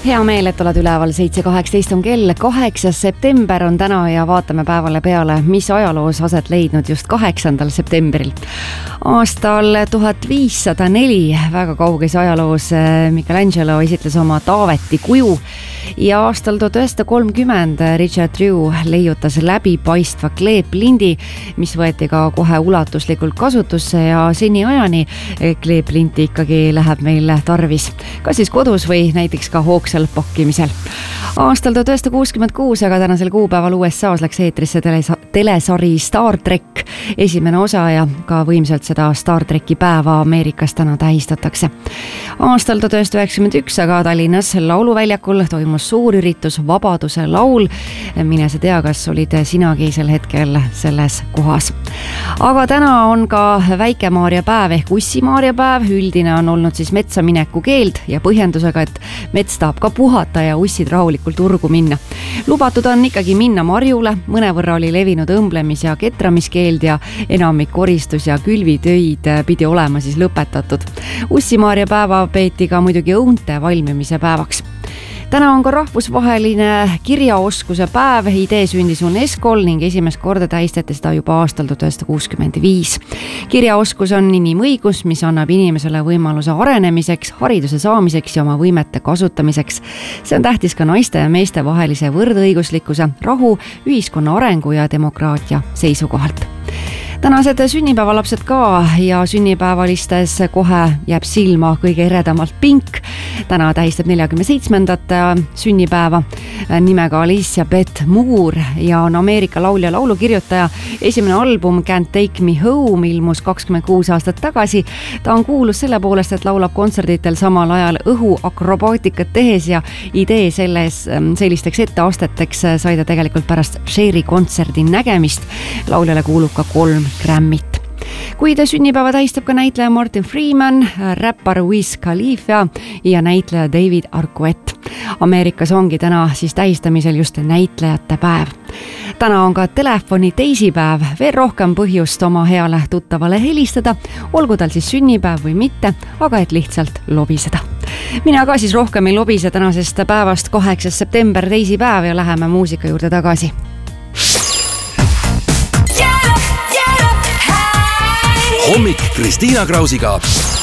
Hea meel, et oled üleval 7.18 on kell, 8. september on täna ja vaatame päevale peale, mis ajaloos aset leidnud just 8. septembril. Aastal 1504 väga kauges ajaloos Michelangelo esitles oma Taaveti kuju ja aastal 1930 Richard Drew leiutas läbipaistva kleeplindi, mis võeti ka kohe ulatuslikult kasutusse ja seni ajani kleeplinti ikkagi läheb meil tarvis. Kas siis kodus või näiteks ka hoogsal pakkimisel. Aastal 1966, aga tänasel kuupäeval USA's läks eetrisse telesari Star Trek esimene osa ja ka võimsalt seda Star Treki päeva Ameerikas täna tähistatakse. Aastal 1991, aga Tallinnas Lauluväljakul toimus suur üritus Vabaduse laul. Mine sa tea, kas olid sinagi sel hetkel selles kohas. Aga täna on ka Väike-Maarja päev ehk Ussi-Maarja päev. Üldine on olnud siis metsa mineku keeld ja põhjendusega, et mets tahab ka puhata ja ussid rahulikult urgu minna. Lubatud on ikkagi minna marjule, mõnevõrra oli levinud õmblemis- ja ketramiskeeld ja enamik koristus- ja külvitöid pidi olema siis lõpetatud. Ussi-Maarja päeva peeti ka muidugi õunte valmimise päevaks. Täna on ka rahvusvaheline kirjaoskuse päev. Idee sündis UNESCOl ning esimest korda tähistati seda juba aastal 1965. Kirjaoskus on inimõigus, mis annab inimesele võimaluse arenemiseks, hariduse saamiseks ja oma võimete kasutamiseks. See on tähtis ka naiste ja meeste vahelise võrdõiguslikkuse, rahu, ühiskonna arengu ja demokraatia seisukohalt. Tänased sünnipäevalapsed ka ja sünnipäevalistes kohe jääb silma kõige eredamalt Pink. Täna tähistab 47. sünnipäeva nimega Alicia Beth Moore ja on Ameerika laulja laulukirjutaja. Esimene album Can't Take Me Home ilmus 26 aastat tagasi. Ta on kuulus selle poolest, et laulab kontserditel samal ajal õhuakrobaatikat tehes ja idee sellisteks etteasteteks sai ta tegelikult pärast Cheri kontserdi nägemist. Lauljale kuulub ka 3 Grammit. Kuid sünnipäeva tähistab ka näitleja Martin Freeman, räppar Wiz Khalifa ja näitleja David Arquette. Ameerikas ongi täna siis tähistamisel just näitlejate päev. Täna on ka telefoni teisipäev, veel rohkem põhjust oma heale tuttavale helistada, olgu tal siis sünnipäev või mitte, aga et lihtsalt lobiseda. Mina ka siis rohkem ei lobise tänasest päevast 8. september teisipäev ja läheme muusika juurde tagasi. Hommik Kristiina Krausiga.